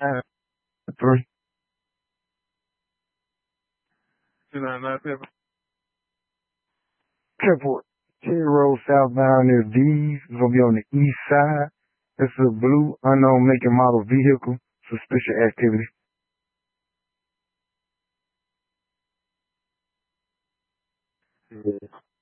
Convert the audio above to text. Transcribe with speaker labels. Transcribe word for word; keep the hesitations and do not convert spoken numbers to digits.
Speaker 1: Uh, three.
Speaker 2: two nine nine seven.
Speaker 1: Triple Cherry Road southbound near V's. It's gonna be on the east side. It's a blue unknown make and model vehicle. Suspicious activity.
Speaker 2: Yeah.